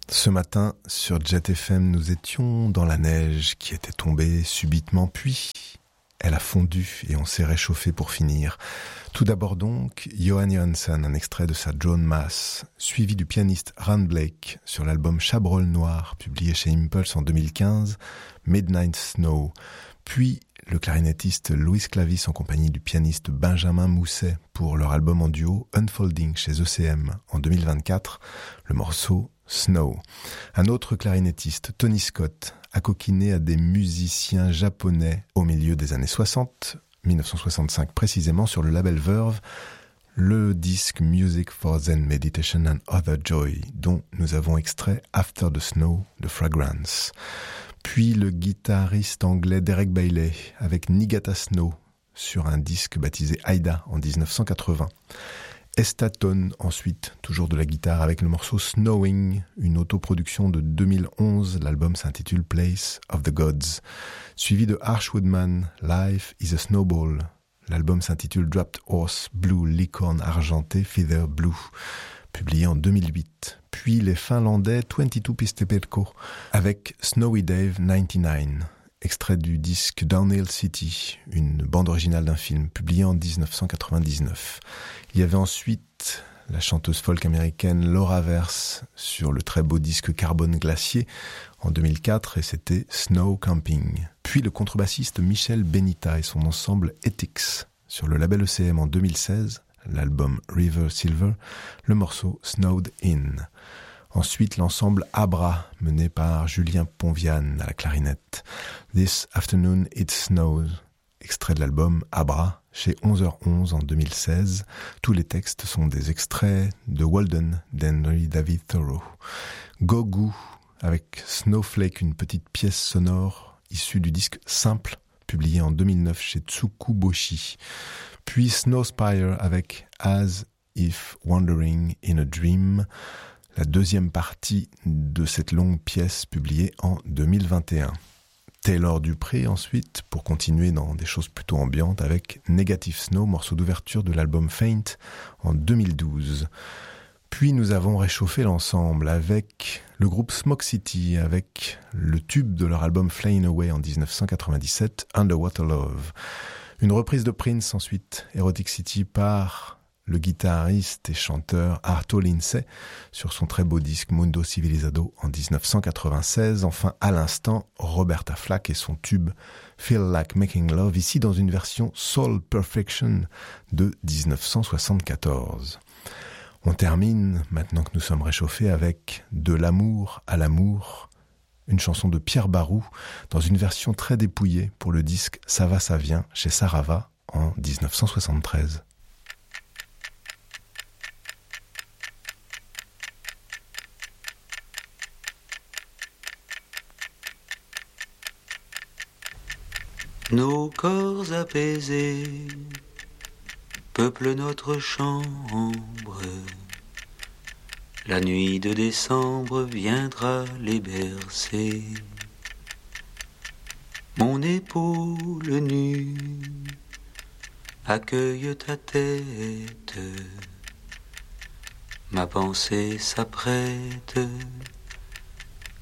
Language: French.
Ce matin, sur Jet FM, nous étions dans la neige qui était tombée subitement, puis elle a fondu et on s'est réchauffé pour finir. Tout d'abord donc, Johan Johansson, un extrait de sa Joan Mass, suivi du pianiste Rand Blake sur l'album Chabrol Noir, publié chez Impulse en 2015, Midnight Snow, puis le clarinettiste Louis Clavis en compagnie du pianiste Benjamin Mousset pour leur album en duo Unfolding chez ECM en 2024, le morceau Snow. Un autre clarinettiste, Tony Scott, a coquiné à des musiciens japonais au milieu des années 60, 1965 précisément, sur le label Verve, le disque Music for Zen Meditation and Other Joy, dont nous avons extrait After the Snow de Fragrance. Puis le guitariste anglais Derek Bailey avec Niigata Snow sur un disque baptisé Aida en 1980. Estatone ensuite, toujours de la guitare avec le morceau Snowing, une autoproduction de 2011, l'album s'intitule Place of the Gods. Suivi de Arch Woodman, Life is a Snowball, l'album s'intitule Dropped Horse Blue Licorne Argenté Feather Blue, publié en 2008. Puis les Finlandais 22 Pistepelko avec Snowy Dave 99, extrait du disque Downhill City, une bande originale d'un film, publié en 1999. Il y avait ensuite la chanteuse folk américaine Laura Verse sur le très beau disque Carbone Glacier en 2004 et c'était Snow Camping. Puis le contrebassiste Michel Benita et son ensemble Ethics sur le label ECM en 2016, l'album River Silver, le morceau Snowed In. Ensuite, l'ensemble Abra, mené par Julien Ponviane à la clarinette. This Afternoon It Snows, extrait de l'album Abra, chez 11h11 en 2016. Tous les textes sont des extraits de Walden d'Henry David Thoreau. Gogu, avec Snowflake, une petite pièce sonore issue du disque Simple, publié en 2009 chez Tsukuboshi. Puis Snowspire avec As If Wandering in a Dream, la deuxième partie de cette longue pièce publiée en 2021. Taylor Dupré ensuite, pour continuer dans des choses plutôt ambiantes, avec Negative Snow, morceau d'ouverture de l'album Faint en 2012. Puis nous avons réchauffé l'ensemble avec le groupe Smoke City, avec le tube de leur album Flying Away en 1997, Underwater Love. Une reprise de Prince ensuite, Erotic City, par le guitariste et chanteur Arto Lindsay sur son très beau disque Mundo Civilizado en 1996. Enfin, à l'instant, Roberta Flack et son tube Feel Like Making Love, ici dans une version Soul Perfection de 1974. On termine, maintenant que nous sommes réchauffés, avec De l'amour à l'amour, une chanson de Pierre Barou dans une version très dépouillée pour le disque Ça va, ça vient chez Sarava en 1973. Nos corps apaisés peuplent notre chambre. La nuit de décembre viendra les bercer. Mon épaule nue accueille ta tête. Ma pensée s'apprête